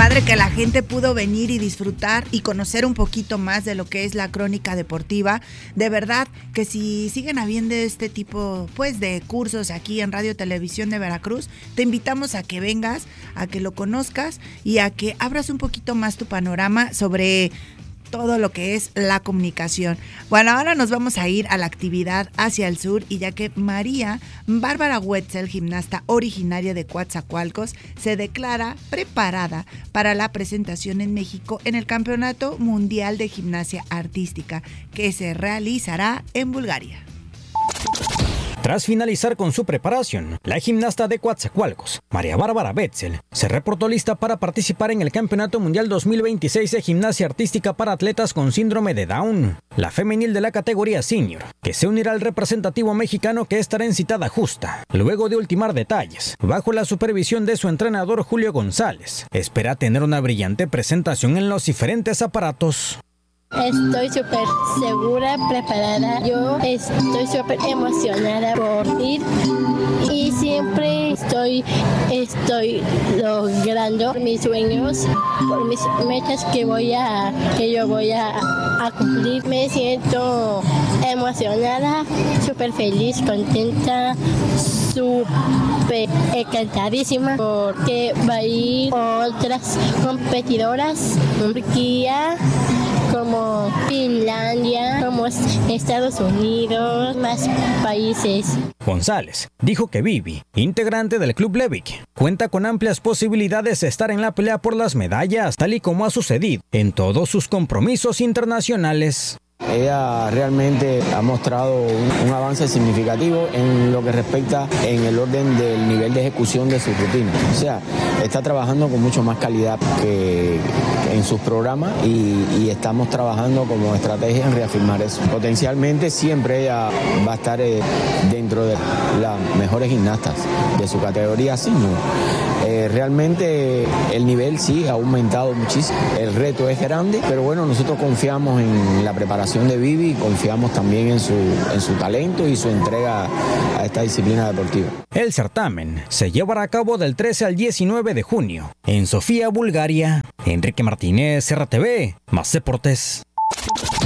padre que la gente pudo venir y disfrutar y conocer un poquito más de lo que es la crónica deportiva. De verdad que si siguen habiendo este tipo pues de cursos aquí en Radio Televisión de Veracruz, te invitamos a que vengas, a que lo conozcas y a que abras un poquito más tu panorama sobre todo lo que es la comunicación. Bueno, ahora nos vamos a ir a la actividad hacia el sur, y ya que María Bárbara Wetzel, gimnasta originaria de Coatzacoalcos, se declara preparada para la presentación en México en el Campeonato Mundial de Gimnasia Artística, que se realizará en Bulgaria. Tras finalizar con su preparación, la gimnasta de Coatzacoalcos, María Bárbara Wetzel, se reportó lista para participar en el Campeonato Mundial 2026 de Gimnasia Artística para atletas con síndrome de Down, la femenil de la categoría senior, que se unirá al representativo mexicano que estará en citada justa. Luego de ultimar detalles, bajo la supervisión de su entrenador Julio González, espera tener una brillante presentación en los diferentes aparatos. Estoy súper segura, preparada. Yo estoy súper emocionada por ir y siempre estoy logrando mis sueños, por mis metas que yo voy a cumplir. Me siento emocionada, súper feliz, contenta, súper encantadísima porque va a ir otras competidoras, Turquía, como Finlandia, como Estados Unidos, más países. González dijo que Vivi, integrante del Club Levic, cuenta con amplias posibilidades de estar en la pelea por las medallas, tal y como ha sucedido en todos sus compromisos internacionales. Ella realmente ha mostrado un avance significativo en lo que respecta en el orden del nivel de ejecución de su rutina. O sea, está trabajando con mucho más calidad que en sus programas y estamos trabajando como estrategia en reafirmar eso. Potencialmente siempre ella va a estar dentro de las mejores gimnastas de su categoría senior. Realmente el nivel sí ha aumentado muchísimo. El reto es grande, pero bueno, nosotros confiamos en la preparación de Vivi y confiamos también en su talento y su entrega a esta disciplina deportiva. El certamen se llevará a cabo del 13 al 19 de junio en Sofía, Bulgaria. Enrique Martínez, RTV, Más Deportes.